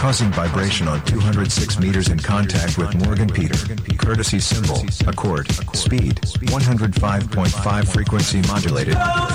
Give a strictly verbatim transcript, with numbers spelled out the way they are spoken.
causing vibration on two hundred six meters in contact with Morgan Peter. Courtesy symbol, accord, speed, one hundred five point five frequency modulated.